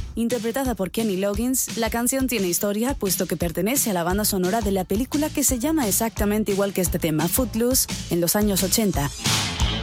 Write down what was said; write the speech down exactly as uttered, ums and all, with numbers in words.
Interpretada por Kenny Loggins, la canción tiene historia puesto que pertenece a la banda sonora de la película que se llama exactamente igual que este tema, Footloose, en los años ochenta.